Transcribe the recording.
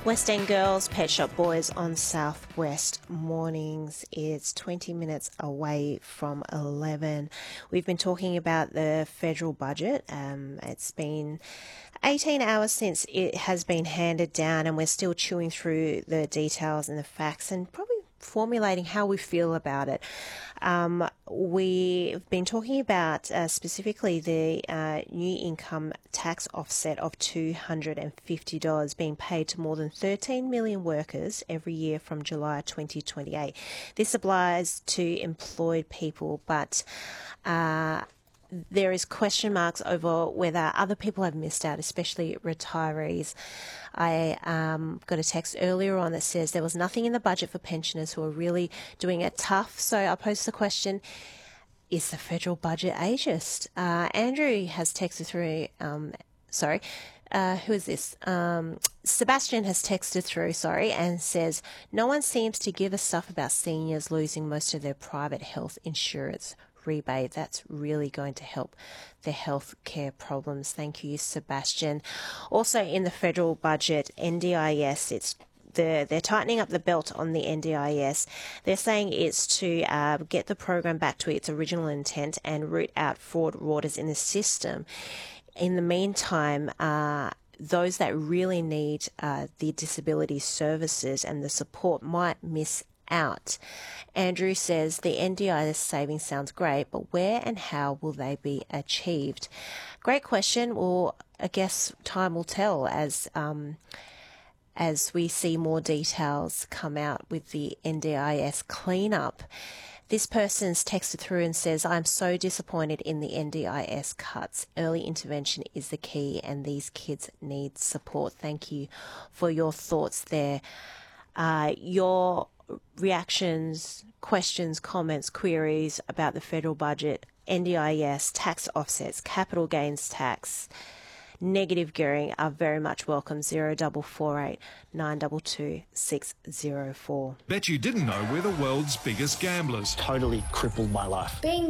West End Girls, Pet Shop Boys on Southwest Mornings. It's 20 minutes away from 11. We've been talking about the federal budget. It's been 18 hours since it has been handed down, and we're still chewing through the details and the facts and probably formulating how we feel about it. We've been talking about specifically the new income tax offset of $250 being paid to more than 13 million workers every year from July 2028. This applies to employed people, but there is question marks over whether other people have missed out, especially retirees. I got a text earlier on that says there was nothing in the budget for pensioners who are really doing it tough. So I posed the question, is the federal budget ageist? Andrew has texted through, who is this? Sebastian has texted through, and says, no one seems to give a stuff about seniors losing most of their private health insurance rebate. That's really going to help their health care problems. Thank you, Sebastian. Also in the federal budget, NDIS, they're tightening up the belt on the NDIS. They're saying it's to get the program back to its original intent and root out fraud orders in the system. In the meantime, those that really need the disability services and the support might miss out. Andrew says the NDIS savings sounds great, but where and how will they be achieved? Great question. Well, I guess time will tell as we see more details come out with the NDIS cleanup. This person's texted through and says, I'm so disappointed in the NDIS cuts. Early intervention is the key and these kids need support. Thank you for your thoughts there. Your reactions, questions, comments, queries about the federal budget, NDIS, tax offsets, capital gains tax, negative gearing are very much welcome. 0448 922 604. Bet you didn't know we're the world's biggest gamblers. Totally crippled my life. Being